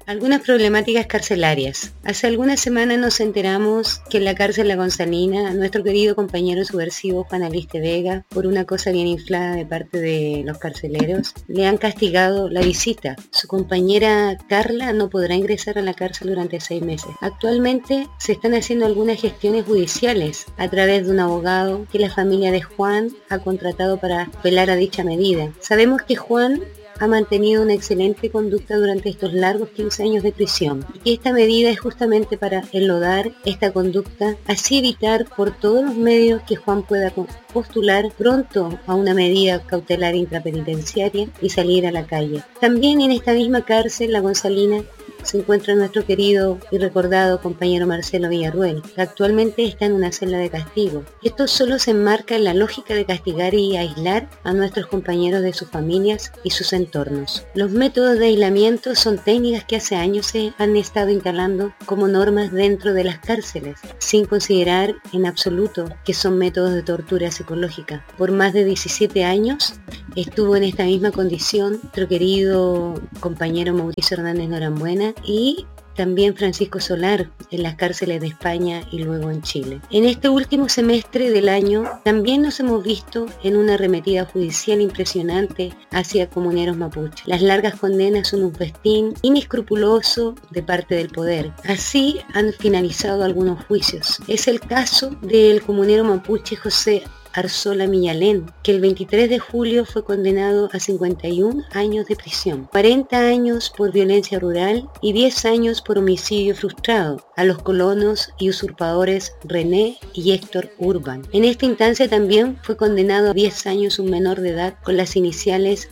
Algunas problemáticas carcelarias. Hace algunas semanas nos enteramos que en la cárcel La Gonzalina, nuestro querido compañero subversivo Juan Aliste Vega, por una cosa bien inflada de parte de los carceleros, le han castigado la visita. Su compañera Carla no podrá ingresar a la cárcel durante 6 meses. Actualmente se están haciendo algunas gestiones judiciales a través de un abogado que la familia de Juan ha contratado para apelar a dicha medida. Sabemos que Juan ha mantenido una excelente conducta durante estos largos 15 años de prisión y que esta medida es justamente para enlodar esta conducta, así evitar por todos los medios que Juan pueda postular pronto a una medida cautelar intrapenitenciaria y salir a la calle. También en esta misma cárcel, La Gonzalina, se encuentra nuestro querido y recordado compañero Marcelo Villarruel, que actualmente está en una celda de castigo. Esto solo se enmarca en la lógica de castigar y aislar a nuestros compañeros de sus familias y sus entornos. Los métodos de aislamiento son técnicas que hace años se han estado instalando como normas dentro de las cárceles, sin considerar en absoluto que son métodos de tortura psicológica. Por más de 17 años estuvo en esta misma condición nuestro querido compañero Mauricio Hernández Norambuena y también Francisco Solar en las cárceles de España y luego en Chile. En este último semestre del año también nos hemos visto en una arremetida judicial impresionante hacia comuneros mapuches. Las largas condenas son un festín inescrupuloso de parte del poder. Así han finalizado algunos juicios. Es el caso del comunero mapuche José Arzola Millalén, que el 23 de julio fue condenado a 51 años de prisión, 40 años por violencia rural y 10 años por homicidio frustrado a los colonos y usurpadores René y Héctor Urban. En esta instancia también fue condenado a 10 años un menor de edad con las iniciales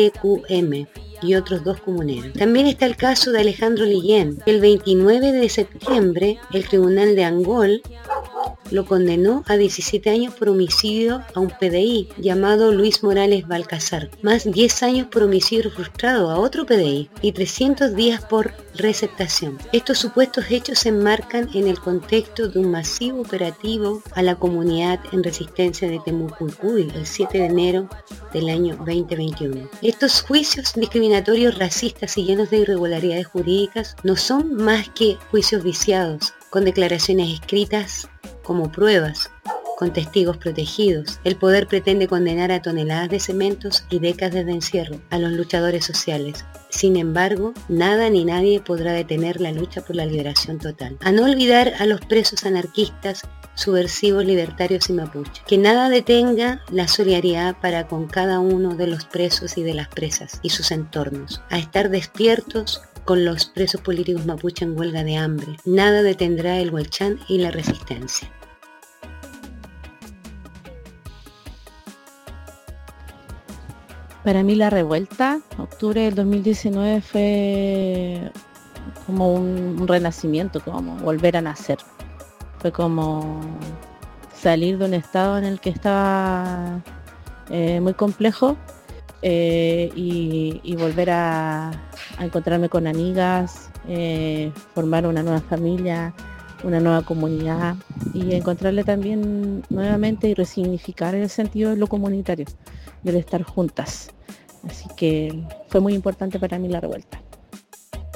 DQM y otros 2 comuneros. También está el caso de Alejandro Lillén, que el 29 de septiembre el tribunal de Angol lo condenó a 17 años por homicidio a un PDI llamado Luis Morales Balcazar, más 10 años por homicidio frustrado a otro PDI y 300 días por receptación. Estos supuestos hechos se enmarcan en el contexto de un masivo operativo a la comunidad en resistencia de Temucuicuy el 7 de enero del año 2021. Estos juicios discriminatorios, racistas y llenos de irregularidades jurídicas no son más que juicios viciados, con declaraciones escritas como pruebas, con testigos protegidos. El poder pretende condenar a toneladas de cementos y décadas de encierro a los luchadores sociales. Sin embargo, nada ni nadie podrá detener la lucha por la liberación total. A no olvidar a los presos anarquistas, subversivos, libertarios y mapuches. Que nada detenga la solidaridad para con cada uno de los presos y de las presas y sus entornos. A estar despiertos con los presos políticos mapuche en huelga de hambre. Nada detendrá el huelchán y la resistencia. Para mí la revuelta, octubre del 2019 fue como un renacimiento, como volver a nacer. Fue como salir de un estado en el que estaba muy complejo y volver a encontrarme con amigas, formar una nueva familia, una nueva comunidad y encontrarle también nuevamente y resignificar el sentido de lo comunitario, del estar juntas. Así que fue muy importante para mí la revuelta.